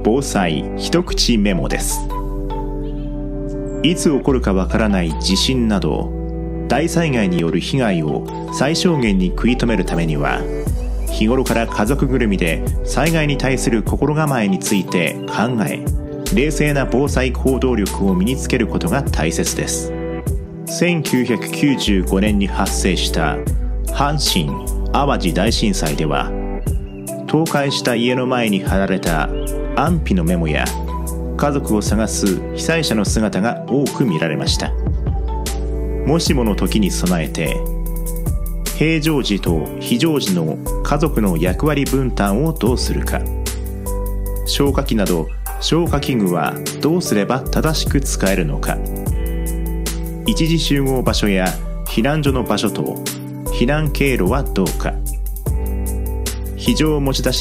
防災一口メモです。いつ起こるかわからない地震など大災害による被害を最小限に食い止めるためには、日頃から家族ぐるみで災害に対する心構えについて考え、冷静な防災行動力を身につけることが大切です。1995年に発生した阪神・淡路大震災では、倒壊した家の前に貼られた安否のメモや家族を探す被災者の姿が多く見られました。もしもの時に備えて、平常時と非常時の家族の役割分担をどうするか、消火器など消火器具はどうすれば正しく使えるのか、一時集合場所や避難所の場所と避難経路はどうか、非常持ち出し